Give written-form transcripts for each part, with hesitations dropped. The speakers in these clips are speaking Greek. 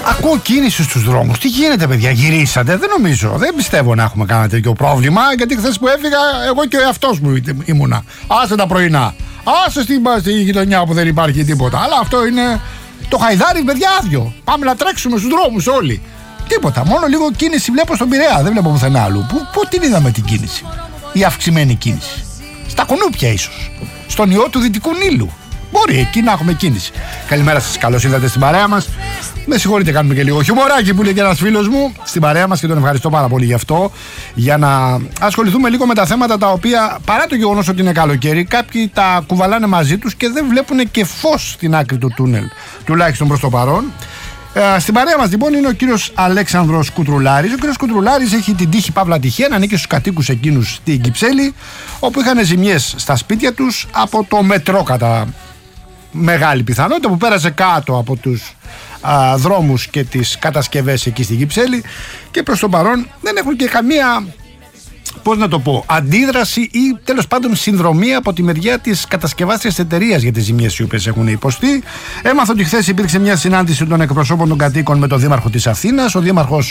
Ακούω κίνηση στους δρόμους. Τι γίνεται, παιδιά, γυρίσατε? Δεν νομίζω, δεν πιστεύω να έχουμε κανένα τέτοιο πρόβλημα. Γιατί χθες που έφυγα, εγώ και ο εαυτός μου ήμουνα. Άσε τα πρωινά. Άσε στη γειτονιά που δεν υπάρχει τίποτα. Αλλά αυτό είναι το Χαϊδάρι, παιδιά, άδειο. Πάμε να τρέξουμε στους δρόμους όλοι. Τίποτα. Μόνο λίγο κίνηση βλέπω στον Πειραιά. Δεν βλέπω πουθενά άλλου. Πού την είδαμε την κίνηση? Η αυξημένη κίνηση. Στα Κουνούπια, ίσως. Στον ιό του Δυτικού Νείλου. Μπορεί εκεί να έχουμε κίνηση. Καλημέρα σας, καλώς ήρθατε στην παρέα μας. Με συγχωρείτε, κάνουμε και λίγο χιουμοράκι που λέει και ένας φίλος μου στην παρέα μας και τον ευχαριστώ πάρα πολύ γι' αυτό. Για να ασχοληθούμε λίγο με τα θέματα τα οποία, παρά το γεγονός ότι είναι καλοκαίρι, κάποιοι τα κουβαλάνε μαζί τους και δεν βλέπουν και φως στην άκρη του τούνελ, τουλάχιστον προς το παρόν. Στην παρέα μας λοιπόν είναι ο κύριος Αλέξανδρος Κουτρουλάρης. Ο κύριος Κουτρουλάρης έχει την τύχη, παύλα τυχαία, να ανήκει στους κατοίκους εκείνους στην Κυψέλη, όπου είχαν ζημιές στα σπίτια τους από το μετρό, κατά μεγάλη πιθανότητα, που πέρασε κάτω από τους δρόμους και τις κατασκευές εκεί στην Κυψέλη, και προς το παρόν δεν έχουν και καμία, πώς να το πω, αντίδραση ή τέλος πάντων συνδρομή από τη μεριά της κατασκευάστριας εταιρείας για τις ζημιές οι οποίες έχουν υποστεί. Έμαθα ότι χθες υπήρξε μια συνάντηση των εκπροσώπων των κατοίκων με τον Δήμαρχο της Αθήνας. Ο Δήμαρχος,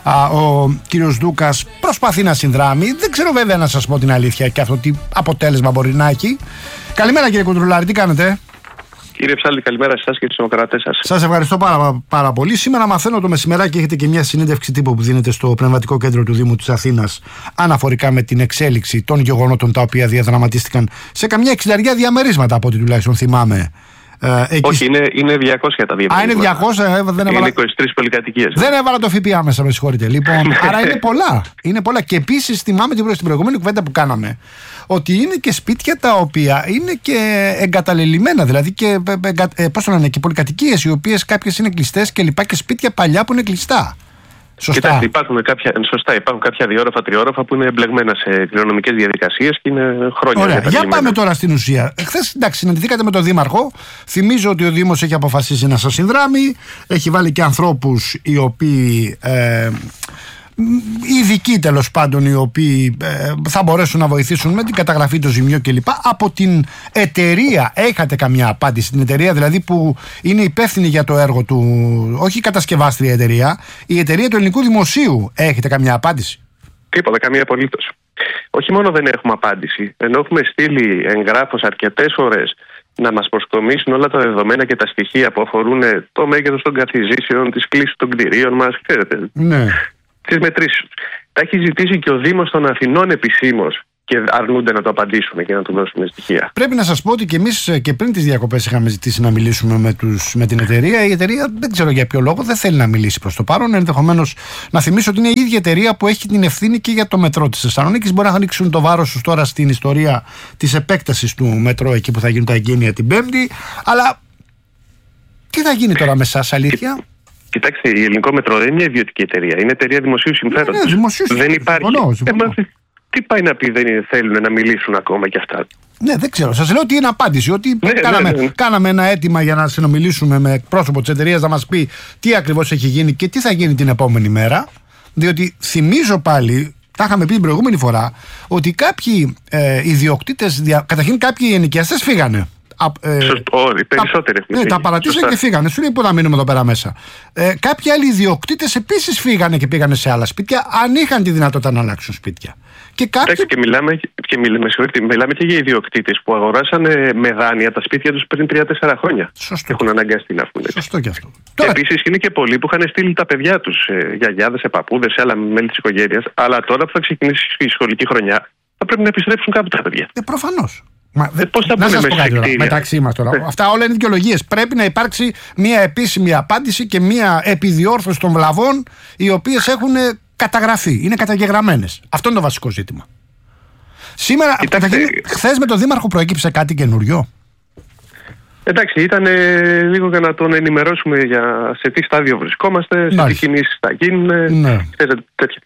ο κύριος Δούκας, προσπαθεί να συνδράμει. Δεν ξέρω βέβαια, να σας πω την αλήθεια, και αυτό τι αποτέλεσμα μπορεί να έχει. Καλημέρα, κύριε Κουτρουλάρη, τι κάνετε? Κύριε Ψάλη, καλημέρα σε εσάς και τους δημοκρατές σας. Σας ευχαριστώ πάρα πολύ. Σήμερα μαθαίνω το μεσημεράκι έχετε και μια συνέντευξη τύπου που δίνετε στο Πνευματικό Κέντρο του Δήμου της Αθήνας αναφορικά με την εξέλιξη των γεγονότων τα οποία διαδραματίστηκαν σε καμιά 60 διαμερίσματα, από ό,τι τουλάχιστον θυμάμαι. Όχι, είναι 200 τα διαμερίσματα. Είναι 200, δεν έβαλα. Είναι 23 πολυκατοικίες. Δεν έβαλα το ΦΠΑ μέσα, με συγχωρείτε. Λοιπόν, άρα είναι πολλά. Είναι πολλά. Και επίσης θυμάμαι την προηγούμενη κουβέντα που κάναμε, ότι είναι και σπίτια τα οποία είναι και εγκαταλελειμμένα, δηλαδή και, πώς το λένε, και πολυκατοικίες οι οποίες κάποιες είναι κλειστές και λοιπά, και σπίτια παλιά που είναι κλειστά. Σωστά. Κοιτάξτε, υπάρχουν κάποια διόροφα, τριόροφα που είναι εμπλεγμένα σε κληρονομικές διαδικασίες και είναι χρόνια. Ωραία. Για πάμε τώρα στην ουσία. Χθες, εντάξει, συναντηθήκατε με τον Δήμαρχο. Θυμίζω ότι ο Δήμος έχει αποφασίσει να σας συνδράμει. Έχει βάλει και ανθρώπους οι οποίοι, ειδικοί τέλος πάντων, οι οποίοι θα μπορέσουν να βοηθήσουν με την καταγραφή των ζημιών κλπ. Από την εταιρεία έχετε καμιά απάντηση? Την εταιρεία δηλαδή που είναι υπεύθυνη για το έργο του, όχι η κατασκευάστρια εταιρεία, η εταιρεία του Ελληνικού Δημοσίου, έχετε καμιά απάντηση? Τίποτα, καμία απολύτως. Όχι μόνο δεν έχουμε απάντηση, ενώ έχουμε στείλει εγγράφους αρκετές φορές να μας προσκομίσουν όλα τα δεδομένα και τα στοιχεία που αφορούν το μέγεθος των καθιζήσεων, τις κλίσεις των κτηρίων μας, ξέρετε. Ναι. Τις μετρήσεις. Τα έχει ζητήσει και ο Δήμος των Αθηνών επισήμως και αρνούνται να το απαντήσουν και να του δώσουν στοιχεία. Πρέπει να σας πω ότι και εμείς και πριν τις διακοπές είχαμε ζητήσει να μιλήσουμε με την εταιρεία. Η εταιρεία δεν ξέρω για ποιο λόγο δεν θέλει να μιλήσει προς το παρόν. Ενδεχομένως να θυμίσω ότι είναι η ίδια εταιρεία που έχει την ευθύνη και για το μετρό της Θεσσαλονίκης. Μπορεί να ανοίξουν το βάρος τους τώρα στην ιστορία της επέκτασης του μετρό εκεί που θα γίνουν τα εγγένεια την Πέμπτη. Αλλά τι θα γίνει τώρα με εσάς, αλήθεια? Κοιτάξτε, η Ελληνικό Μετρό δεν είναι μια ιδιωτική εταιρεία. Είναι εταιρεία δημοσίου συμφέροντος. Δεν υπάρχει. Συμφωνώ. Τι πάει να πει, δεν θέλουν να μιλήσουν ακόμα κι αυτά? Ναι, δεν ξέρω. Σας λέω ότι είναι απάντηση. Ότι κάναμε ένα αίτημα για να συνομιλήσουμε με εκπρόσωπο της εταιρείας να μας πει τι ακριβώς έχει γίνει και τι θα γίνει την επόμενη μέρα. Διότι θυμίζω πάλι, τα είχαμε πει την προηγούμενη φορά, ότι κάποιοι ιδιοκτήτες, καταρχήν κάποιοι ενοικιαστές φύγανε. Οι περισσότεροι. Ναι, τα παρατήσαν και φύγανε. Σου λέει πού να μείνουμε εδώ πέρα μέσα. Κάποιοι άλλοι ιδιοκτήτες επίσης φύγανε και πήγανε σε άλλα σπίτια, αν είχαν τη δυνατότητα να αλλάξουν σπίτια. Και μιλάμε και για ιδιοκτήτες που αγοράσαν με δάνεια τα σπίτια τους πριν 3-4 χρόνια. Σωστό. Έχουν αναγκαστεί να βγουν. Σωστό και αυτό. Επίσης είναι και πολλοί που είχαν στείλει τα παιδιά τους, γιαγιάδες, παππούδες, άλλα μέλη της οικογένειας. Αλλά τώρα που θα ξεκινήσει η σχολική χρονιά, θα πρέπει να επιστρέψουν κάπου τα παιδιά. Προφανώς. Πώς θα μπουν μέσα σε κτίρια? Μεταξύ μας τώρα. Αυτά όλα είναι δικαιολογίες. Πρέπει να υπάρξει μια επίσημη απάντηση και μια επιδιόρθωση των βλαβών, οι οποίες έχουν καταγραφεί, είναι καταγεγραμμένες. Αυτό είναι το βασικό ζήτημα. Σήμερα, χθες με τον Δήμαρχο προέκυψε κάτι καινούριο? Εντάξει, ήταν λίγο για να τον ενημερώσουμε για σε τι στάδιο βρισκόμαστε, σε τι κινήσεις θα γίνουν, τέτοια.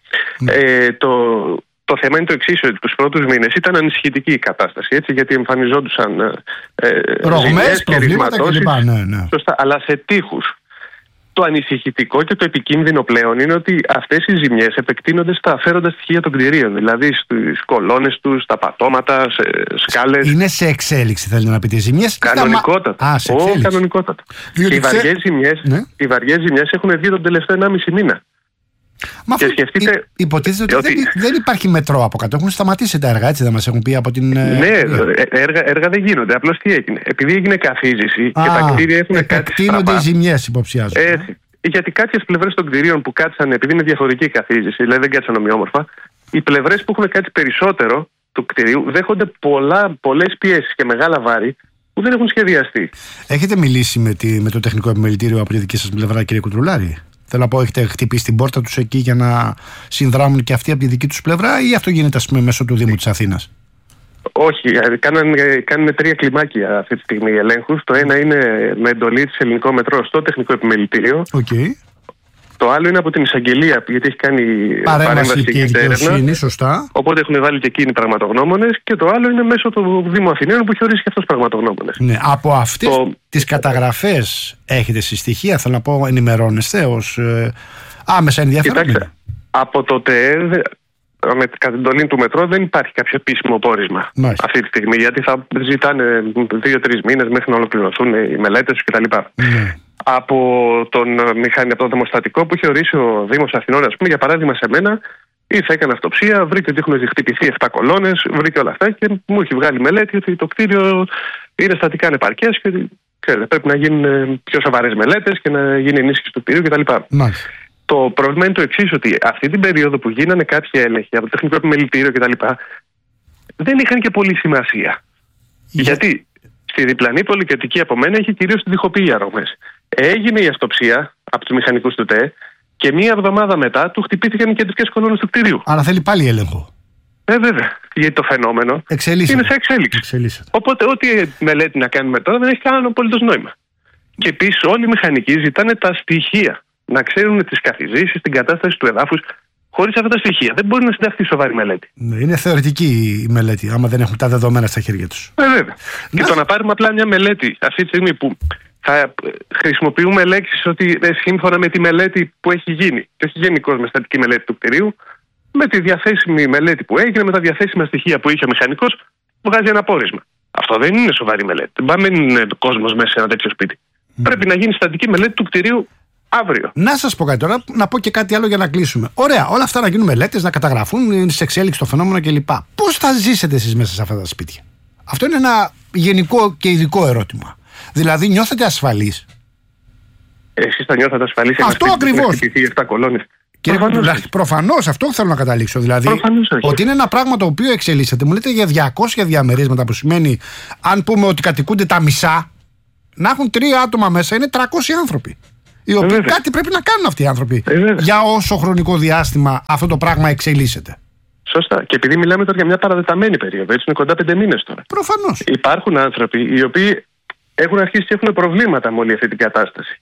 Το θέμα είναι το εξής, ότι τους πρώτους μήνες ήταν ανησυχητική η κατάσταση, έτσι, γιατί εμφανιζόντουσαν ρογμές, προβλήματα κλπ. Σωστά, αλλά σε τείχους. Το ανησυχητικό και το επικίνδυνο πλέον είναι ότι αυτές οι ζημιές επεκτείνονται στα αφαίροντα στοιχεία των κτηρίων. Δηλαδή στις κολόνες τους, στα πατώματα, σε σκάλες. Είναι σε εξέλιξη, θέλετε να πείτε, οι ζημιές? Κανονικότατα. Κανονικότατα. Και οι βαριές ζημιές έχουν βγει τον τελευταίο 1,5 μήνα. Μα και σκεφτείτε, υποτίθεται ότι δεν υπάρχει μετρό από κάτω. Έχουν σταματήσει τα έργα, έτσι δεν μας έχουν πει από την. Ναι, έργα δεν γίνονται. Απλώς τι έγινε? Επειδή έγινε καθίζηση και τα κτίρια έχουν κάτι. Επεκτείνονται οι ζημιές, υποψιάζω. Έτσι. Γιατί κάποιες πλευρές των κτιρίων που κάτσαν, επειδή είναι διαφορετική καθίζηση, δηλαδή δεν κάτσαν ομοιόμορφα, οι πλευρές που έχουν κάτσει περισσότερο του κτιρίου δέχονται πολλές πιέσεις και μεγάλα βάρη που δεν έχουν σχεδιαστεί. Έχετε μιλήσει με το τεχνικό επιμελητήριο από τη δική σας πλευρά, κύριε Κουτρουλάρη? Θέλω να πω, έχετε χτυπήσει την πόρτα τους εκεί για να συνδράμουν και αυτοί από τη δική τους πλευρά, ή αυτό γίνεται, ας πούμε, μέσω του Δήμου της Αθήνας? Όχι, κάνουν 3 κλιμάκια αυτή τη στιγμή ελέγχους. Το ένα είναι με εντολή της Ελληνικό Μετρό στο τεχνικό επιμελητήριο. Okay. Το άλλο είναι από την εισαγγελία, γιατί έχει κάνει παρέμβαση και δικαιοσύνη, σωστά. Οπότε έχουν βάλει και εκείνοι πραγματογνώμονες. Και το άλλο είναι μέσω του Δήμου Αθηναίων, που έχει ορίσει και αυτός πραγματογνώμονες. Ναι, από αυτές τις καταγραφές έχετε στοιχεία, θέλω να πω, ενημερώνεστε ως άμεσα ενδιαφέρον? Κοιτάξτε, από το ΤΕΕ, με την εντολή του Μετρό, δεν υπάρχει κάποιο επίσημο πόρισμα αυτή τη στιγμή, γιατί θα ζητάνε 2-3 μήνες μέχρι να ολοκληρωθούν οι μελέτες τους κτλ. Ναι. Από από το δημοστατικό που είχε ορίσει ο Δήμος Αθηνών, ας πούμε, για παράδειγμα, σε μένα, ήρθε, έκανε αυτοψία, βρήκε ότι έχουν χτυπηθεί 7 κολόνες, βρήκε όλα αυτά και μου έχει βγάλει μελέτη ότι το κτίριο είναι στατικά ανεπαρκές και ξέρετε, πρέπει να γίνουν πιο σοβαρές μελέτες και να γίνει ενίσχυση του κτίριου κτλ. Το πρόβλημα είναι το εξής, ότι αυτή την περίοδο που γίνανε κάποιοι έλεγχοι από το τεχνικό επιμελητήριο κτλ. Δεν είχαν και πολύ σημασία. Γιατί στη διπλανή πολυκατοικία από μένα είχε κυρίως την τοιχοποιή αρρωγές. Έγινε η αυτοψία από τους μηχανικούς του ΤΕ και μία εβδομάδα μετά του χτυπήθηκαν οι κεντρικές κολόνες του κτηρίου. Αλλά θέλει πάλι έλεγχο. Βέβαια. Γιατί το φαινόμενο είναι σε εξέλιξη. Οπότε, ό,τι μελέτη να κάνουμε τώρα δεν έχει κανένα απολύτως νόημα. Και επίσης, όλοι οι μηχανικοί ζητάνε τα στοιχεία. Να ξέρουν τις καθιζήσεις, την κατάσταση του εδάφους. Χωρίς αυτά τα στοιχεία δεν μπορεί να συνταχθεί σοβαρή μελέτη. Είναι θεωρητική η μελέτη, άμα δεν έχουν τα δεδομένα στα χέρια τους. Βέβαια. Και το να πάρουμε απλά μια μελέτη αυτή τη στιγμή που θα χρησιμοποιούμε λέξεις ότι σύμφωνα με τη μελέτη που έχει γίνει, και όχι γενικώς με στατική μελέτη του κτηρίου, με τη διαθέσιμη μελέτη που έγινε, με τα διαθέσιμα στοιχεία που είχε ο μηχανικός, βγάζει ένα πόρισμα. Αυτό δεν είναι σοβαρή μελέτη. Δεν πάμε να είναι κόσμος μέσα σε ένα τέτοιο σπίτι. Πρέπει να γίνει στατική μελέτη του κτηρίου αύριο. Να σας πω κάτι τώρα, να πω και κάτι άλλο για να κλείσουμε. Ωραία, όλα αυτά να γίνουν μελέτες, να καταγραφούν, είναι σε εξέλιξη το φαινόμενο κλπ. Πώς θα ζήσετε εσείς μέσα σε αυτά τα σπίτια? Αυτό είναι ένα γενικό και ειδικό ερώτημα. Δηλαδή, νιώθετε ασφαλείς? Εσείς θα νιώθετε ασφαλείς? Αυτό ακριβώς. Κύριε Κουτρουλάρη, προφανώς αυτό θέλω να καταλήξω. Δηλαδή, ότι είναι ένα πράγμα το οποίο εξελίσσεται. Μου λέτε για 200 διαμερίσματα, που σημαίνει, αν πούμε ότι κατοικούνται τα μισά, να έχουν 3 άτομα μέσα, είναι 300 άνθρωποι. Οι οποίοι κάτι πρέπει να κάνουν αυτοί οι άνθρωποι για όσο χρονικό διάστημα αυτό το πράγμα εξελίσσεται. Σωστά. Και επειδή μιλάμε τώρα για μια παραδεταμένη περίοδο, έτσι είναι κοντά 5 μήνες τώρα. Προφανώς. Υπάρχουν άνθρωποι οι οποίοι έχουν αρχίσει και έχουν προβλήματα με όλη αυτή την κατάσταση.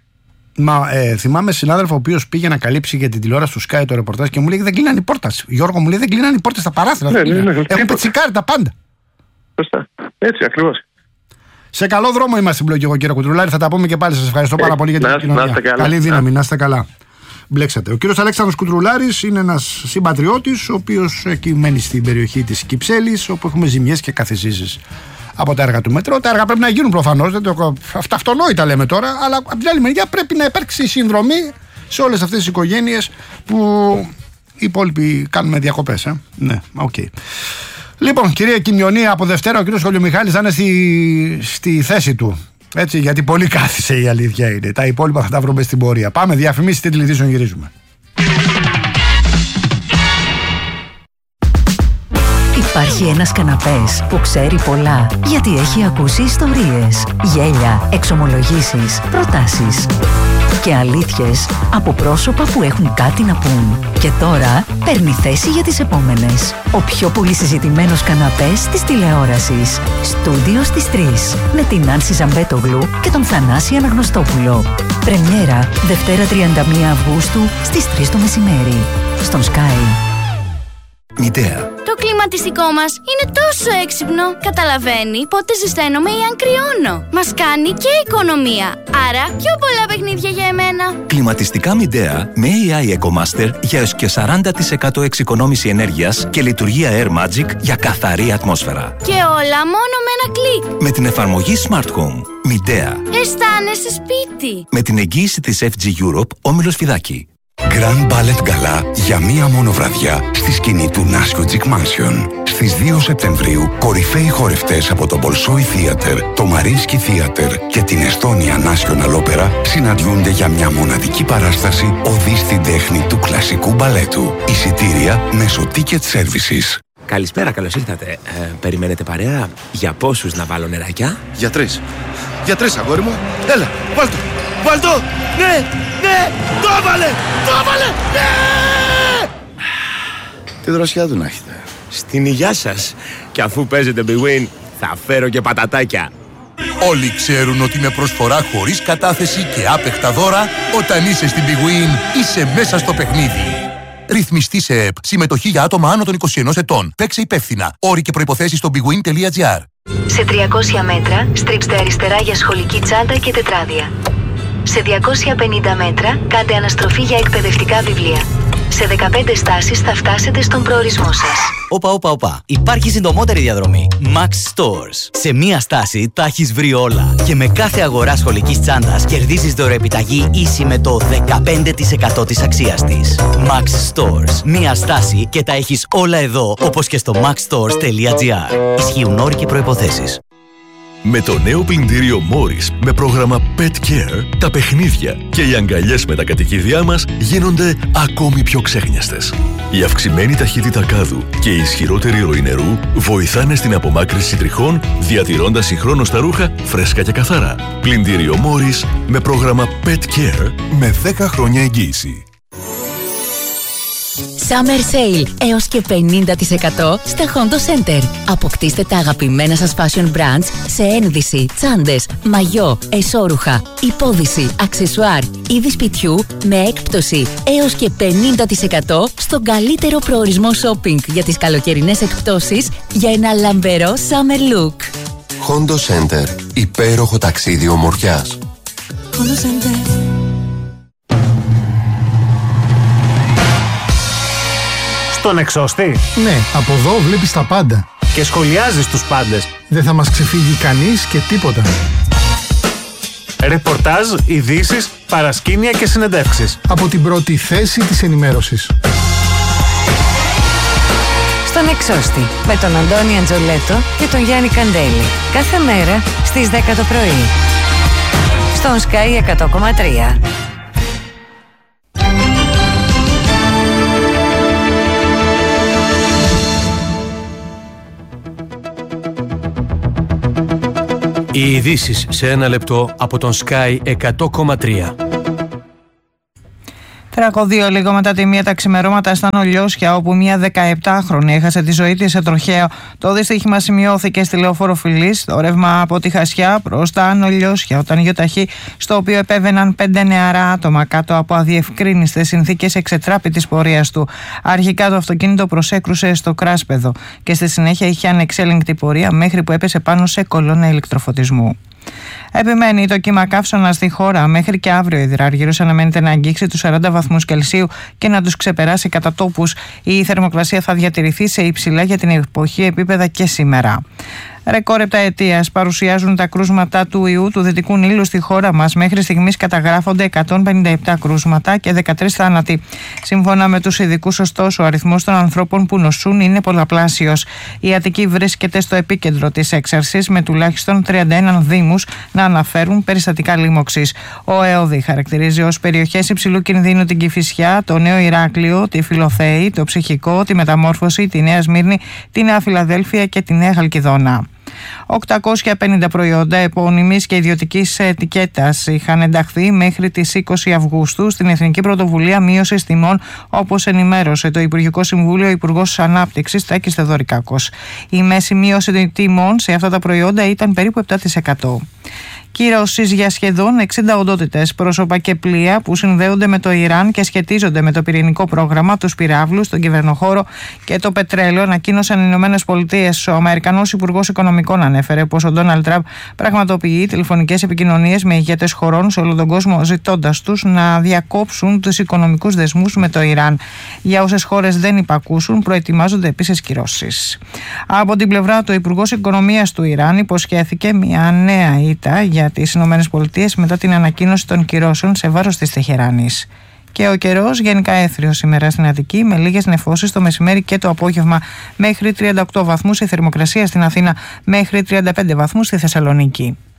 Μα θυμάμαι συνάδελφο ο οποίος πήγε να καλύψει για την τηλεόραση του Sky το ρεπορτάζ και μου λέει δεν κλείναν οι πόρτες. Γιώργο, μου λέει δεν κλείναν οι πόρτες στα παράθυρα. Έχουν πετσικάρει τα πάντα. Σωστά. Έτσι ακριβώς. Σε καλό δρόμο είμαστε, μπλοκ, εγώ, κύριε Κουτρουλάρη. Θα τα πούμε και πάλι. Σας ευχαριστώ πάρα πολύ για την επικοινωνία. Καλή δύναμη, να είστε καλά. Μπλέξατε. Ο κύριος Αλέξανδρος Κουτρουλάρης είναι ένας συμπατριώτης, ο οποίος εκεί μένει στην περιοχή της Κυψέλης, όπου έχουμε ζημιές και καθισίσεις από τα έργα του Μετρό. Τα έργα πρέπει να γίνουν προφανώς. Αυτά αυτονόητα λέμε τώρα, αλλά από την άλλη μεριά πρέπει να υπάρξει συνδρομή σε όλες αυτές τις οικογένειες που οι υπόλοιποι κάνουμε διακοπές. Ναι, οκ. Λοιπόν, κυρία Κιμιονή, από Δευτέρα ο κύριος Χολιομιχάλης θα είναι στη θέση του. Έτσι, γιατί πολύ κάθισε, η αλήθεια είναι. Τα υπόλοιπα θα τα βρούμε στην πορεία. Πάμε, διαφημίσεις, τίτλοι ειδήσεων, γυρίζουμε. Υπάρχει ένας καναπές που ξέρει πολλά, γιατί έχει ακούσει ιστορίες, γέλια, εξομολογήσεις, προτάσεις και αλήθειες από πρόσωπα που έχουν κάτι να πούν. Και τώρα παίρνει θέση για τις επόμενες. Ο πιο πολύ συζητημένος καναπές της τηλεόρασης. Στούντιο στις 3 με την Άνση Ζαμπέτογλου και τον Θανάση Αναγνωστόπουλο. Πρεμιέρα Δευτέρα 31 Αυγούστου στις 3 το μεσημέρι στον Sky. Μητέρα. Το κλιματιστικό μας είναι τόσο έξυπνο. Καταλαβαίνει πότε ζεσταίνομαι ή αν κρυώνω. Μας κάνει και οικονομία. Άρα πιο πολλά παιχνίδια για εμένα. Κλιματιστικά Midea με AI EcoMaster για έως και 40% εξοικονόμηση ενέργειας και λειτουργία Air Magic για καθαρή ατμόσφαιρα. Και όλα μόνο με ένα κλικ. Με την εφαρμογή Smart Home. Midea. Αισθάνεσαι σπίτι. Με την εγγύηση της FG Europe, Όμιλος Φιδάκη. Grand Ballet Gala για μία μόνο βραδιά στη σκηνή του Νάσιο Τζικ Mansion. Στις 2 Σεπτεμβρίου, κορυφαίοι χορευτές από το Bolshoi Theater, το Mariinsky Theater και την Estonia National Opera συναντιούνται για μια μοναδική παράσταση οδή στην τέχνη του κλασικού μπαλέτου. Εισιτήρια μέσω Ticket Services. Καλησπέρα, καλώς ήρθατε. Περιμένετε παρέα? Για πόσους να βάλω νεράκια? Για 3. Για 3, αγόρι μου. Έλα, βάλτο. Βάλτο! Ναι! Ναι! Το έβαλε! Το έβαλε! Ναι! Τι δροσιά του να έχετε. Στην υγειά σας. Και αφού παίζετε Big Win, θα φέρω και πατατάκια. Όλοι ξέρουν ότι με προσφορά χωρίς κατάθεση και άπεχτα δώρα, όταν είσαι στην Big Win, είσαι μέσα στο παιχνίδι. Ρυθμιστή σε ΕΠ. Συμμετοχή για άτομα άνω των 21 ετών. Παίξε υπεύθυνα. Όροι και προϋποθέσεις στο bigwin.gr. Σε 300 μέτρα, στρίψτε αριστερά για σχολική τσάντα και τετράδια. Σε 250 μέτρα, κάντε αναστροφή για εκπαιδευτικά βιβλία. Σε 15 στάσεις θα φτάσετε στον προορισμό σας. Όπα. Υπάρχει συντομότερη διαδρομή. Max Stores. Σε μία στάση τα έχεις βρει όλα. Και με κάθε αγορά σχολικής τσάντας κερδίζεις δωρεοεπιταγή ίση με το 15% της αξίας της. Max Stores. Μία στάση και τα έχεις όλα εδώ, όπως και στο maxstores.gr. Ισχύουν όροι και προϋποθέσεις. Με το νέο πλυντήριο Morris με πρόγραμμα Pet Care, τα παιχνίδια και οι αγκαλιές με τα κατοικίδια μας γίνονται ακόμη πιο ξέχνιαστες. Η αυξημένη ταχύτητα κάδου και η ισχυρότερη ροή νερού βοηθάνε στην απομάκρυνση τριχών, διατηρώντας συγχρόνως τα ρούχα φρέσκα και καθαρά. Πλυντήριο Morris με πρόγραμμα Pet Care με 10 χρόνια εγγύηση. Summer Sale έως και 50% στα Hondo Center. Αποκτήστε τα αγαπημένα σας fashion brands σε ένδυση, τσάντες, μαγιό, εσώρουχα, υπόδυση, αξεσουάρ, είδη σπιτιού με έκπτωση έως και 50% στον καλύτερο προορισμό shopping για τις καλοκαιρινές εκπτώσεις για ένα λαμπερό summer look. Hondo Center. Υπέροχο ταξίδι ομορφιάς. Hondo Center. Στον εξώστη. Ναι, από εδώ βλέπεις τα πάντα. Και σχολιάζεις τους πάντες. Δεν θα μας ξεφύγει κανείς και τίποτα. Ρεπορτάζ, ειδήσεις, παρασκήνια και συνεντεύξεις. Από την πρώτη θέση της ενημέρωσης. Στον εξώστη. Με τον Αντώνη Αντζολέτο και τον Γιάννη Καντέλη. Κάθε μέρα στις 10 το πρωί. Στον Sky 100,3. Οι ειδήσεις σε ένα λεπτό από τον Sky 100,3. 302 λίγο μετά τη μία τα ξημερώματα στα Νολιώσια, όπου μια 17χρονη έχασε τη ζωή της σε τροχαίο. Το δυστύχημα σημειώθηκε στη Λεωφόρο Φιλής, το ρεύμα από τη Χασιά προς τα Νολιώσια, όταν γεωταχή, στο οποίο επέβαιναν 5 νεαρά άτομα κάτω από αδιευκρίνιστες συνθήκες, εξετράπη της πορείας του. Αρχικά το αυτοκίνητο προσέκρουσε στο κράσπεδο και στη συνέχεια είχε ανεξέλεγκτη πορεία μέχρι που έπεσε πάνω σε κολόνα ηλεκτροφωτισμού. Επιμένει το κύμα καύσωνα στη χώρα. Μέχρι και αύριο υδράργυρος αναμένεται να αγγίξει τους 40 βαθμούς Κελσίου και να τους ξεπεράσει κατά τόπους. Η θερμοκρασία θα διατηρηθεί σε υψηλά για την εποχή επίπεδα και σήμερα. Ρεκόρ επταετίας παρουσιάζουν τα κρούσματα του ιού του Δυτικού Νείλου στη χώρα μας. Μέχρι στιγμής καταγράφονται 157 κρούσματα και 13 θάνατοι. Σύμφωνα με τους ειδικούς, ωστόσο, ο αριθμός των ανθρώπων που νοσούν είναι πολλαπλάσιος. Η Αττική βρίσκεται στο επίκεντρο της έξαρσης, με τουλάχιστον 31 δήμους να αναφέρουν περιστατικά λίμωξης. Ο ΕΟΔΗ χαρακτηρίζει ως περιοχές υψηλού κινδύνου την Κηφισιά, το Νέο Ηράκλειο, τη Φιλοθέη, το Ψυχικό, τη Μεταμόρφωση, τη Νέα Σμύρνη, τη Νέα Φιλαδέλφια και τη Νέα Χαλκιδόνα. 850 προϊόντα επώνυμης και ιδιωτικής ετικέτας είχαν ενταχθεί μέχρι τις 20 Αυγούστου στην Εθνική Πρωτοβουλία Μείωσης Τιμών, όπως ενημέρωσε το Υπουργικό Συμβούλιο, Υπουργός Ανάπτυξης Τάκης Θεοδωρικάκος. Η μέση μείωση των τιμών σε αυτά τα προϊόντα ήταν περίπου 7%. Κυρώσεις για σχεδόν 60 οντότητες, πρόσωπα και πλοία που συνδέονται με το Ιράν και σχετίζονται με το πυρηνικό πρόγραμμα, τους πυράβλους, τον κυβερνοχώρο και το πετρέλαιο, ανακοίνωσαν οι ΗΠΑ. Ο Αμερικανός Υπουργός Οικονομικών ανέφερε πως ο Ντόναλντ Τραμπ πραγματοποιεί τηλεφωνικές επικοινωνίες με ηγέτες χωρών σε όλο τον κόσμο, ζητώντας τους να διακόψουν τους οικονομικούς δεσμούς με το Ιράν. Για όσες χώρες δεν υπακούσουν, προετοιμάζονται επίσης κυρώσεις. Από την πλευρά του, ο Υπουργός Οικονομίας του Ιράν υποσχέθηκε μια νέα ήττα για τις ΗΠΑ μετά την ανακοίνωση των κυρώσεων σε βάρος της Τεχεράνης. Και ο καιρός γενικά έθριος σήμερα στην Αττική, με λίγες νεφώσεις το μεσημέρι και το απόγευμα μέχρι 38 βαθμούς, η θερμοκρασία στην Αθήνα μέχρι 35 βαθμούς στη Θεσσαλονίκη.